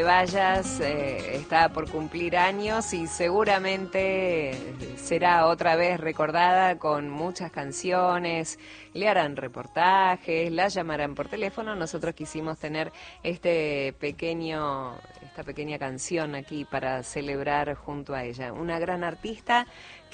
vayas, está por cumplir años y seguramente será otra vez recordada con muchas canciones, le harán reportajes, la llamarán por teléfono. Nosotros quisimos tener esta pequeña canción aquí para celebrar junto a ella. Una gran artista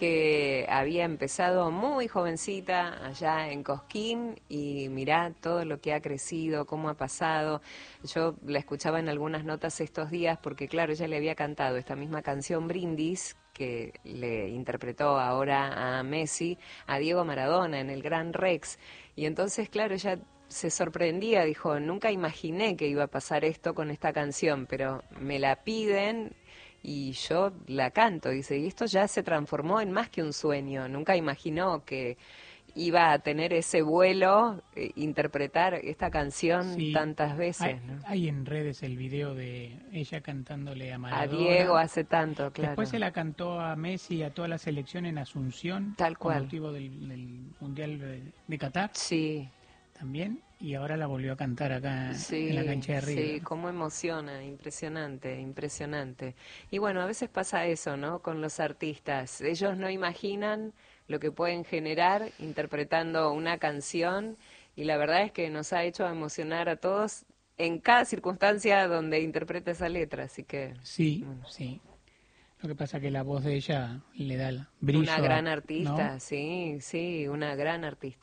que había empezado muy jovencita allá en Cosquín y mirá todo lo que ha crecido, cómo ha pasado. Yo la escuchaba en algunas notas estos días porque, claro, ella le había cantado esta misma canción Brindis, que le interpretó ahora a Messi, a Diego Maradona en el Gran Rex. Y entonces, claro, ella se sorprendía, dijo, nunca imaginé que iba a pasar esto con esta canción, pero me la piden y yo la canto, dice, y esto ya se transformó en más que un sueño, nunca imaginó que iba a tener ese vuelo, interpretar esta canción Sí, tantas veces, ¿no? hay en redes el video de ella cantándole a A Maradona. Diego hace tanto, claro. Después se la cantó a Messi y a toda la selección en Asunción, Tal con cual. motivo del Mundial de Qatar Sí, también, y ahora la volvió a cantar acá sí, en la cancha de River. sí, cómo emociona, impresionante, impresionante. Y bueno, a veces pasa eso, ¿no? Con los artistas, ellos no imaginan lo que pueden generar interpretando una canción y la verdad es que nos ha hecho emocionar a todos en cada circunstancia donde interpreta esa letra, así que Sí, bueno. sí. Lo que pasa que la voz de ella le da el brillo, Una gran ¿no? artista, sí, sí, una gran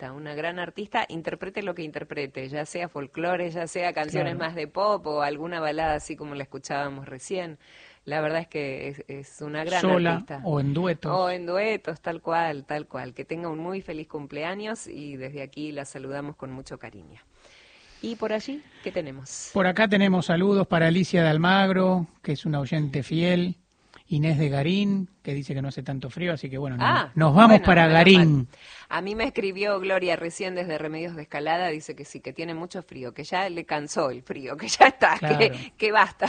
artista, interprete lo que interprete, ya sea folclore, ya sea canciones Claro. más de pop o alguna balada así como la escuchábamos recién. La verdad es que es una gran Sola artista. o en duetos. O en duetos, tal cual, tal cual. Que tenga un muy feliz cumpleaños y desde aquí la saludamos con mucho cariño. ¿Y por allí qué tenemos? Por acá tenemos saludos para Alicia de Almagro, que es una oyente fiel. Inés de Garín, que dice que no hace tanto frío, así que bueno, nos vamos bueno, para menos Garín. mal. A mí me escribió Gloria recién desde Remedios de Escalada, dice que sí, que tiene mucho frío, que ya le cansó el frío, que ya está, Claro. que basta.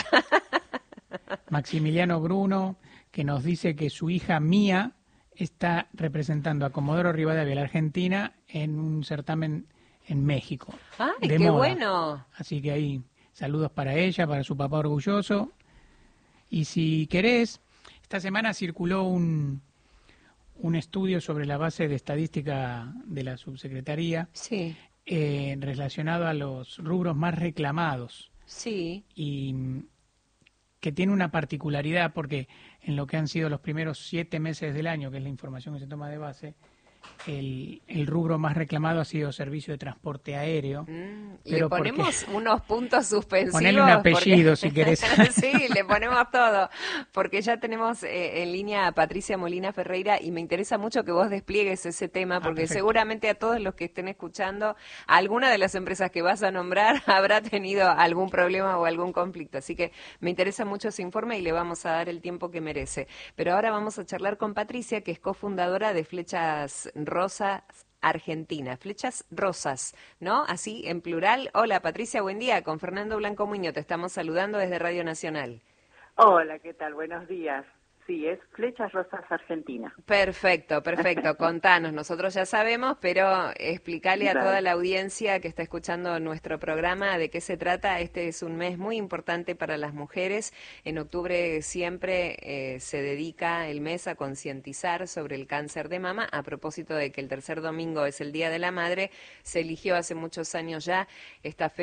Maximiliano Bruno, que nos dice que su hija Mía está representando a Comodoro Rivadavia, la Argentina, en un certamen en México. ¡Ay, de qué moda. bueno! Así que ahí saludos para ella, para su papá orgulloso. Y si querés, esta semana circuló un estudio sobre la base de estadística de la subsecretaría Sí, relacionado a los rubros más reclamados sí. y que tiene una particularidad porque en lo que han sido los primeros 7 meses del año, que es la información que se toma de base, el rubro más reclamado ha sido servicio de transporte aéreo. Le ponemos unos puntos suspensivos. Ponele un apellido porque... si querés. Sí, le ponemos todo, porque ya tenemos en línea a Patricia Molina Ferreira y me interesa mucho que vos despliegues ese tema, porque perfecto. seguramente a todos los que estén escuchando, alguna de las empresas que vas a nombrar habrá tenido algún problema o algún conflicto, así que me interesa mucho ese informe y le vamos a dar el tiempo que merece. Pero ahora vamos a charlar con Patricia, que es cofundadora de Flechas Rosas Argentina, Flechas Rosas, ¿no? Así, en plural. Hola, Patricia, buen día. Con Fernando Blanco Muñoz te estamos saludando desde Radio Nacional. Hola, ¿qué tal? Buenos días. Sí, es Flechas Rosas Argentina. Perfecto, perfecto. Contanos, nosotros ya sabemos, pero explícale a toda la audiencia que está escuchando nuestro programa de qué se trata. Este es un mes muy importante para las mujeres. En octubre siempre se dedica el mes a concientizar sobre el cáncer de mama. A propósito de que el tercer domingo es el Día de la Madre, se eligió hace muchos años ya esta fecha